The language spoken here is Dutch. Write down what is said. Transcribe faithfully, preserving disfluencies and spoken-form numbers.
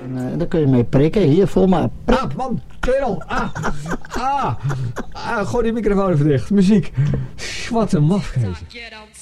En, uh, daar kun je mee prikken. Hier, voel maar. Prik. Ah, man, kerel. Ah, ah, ah, gooi die microfoon even dicht. Muziek. Wat een mafkezen.